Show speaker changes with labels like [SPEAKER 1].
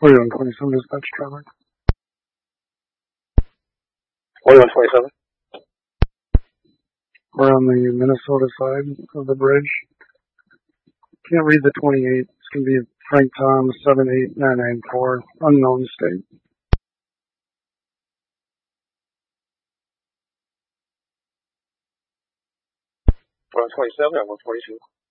[SPEAKER 1] 4127 dispatch traffic.
[SPEAKER 2] 4127.
[SPEAKER 1] We're on the Minnesota side of the bridge. Can't read the 28. It's going to be Frank Tom 78994, unknown state.
[SPEAKER 2] 127 and 142.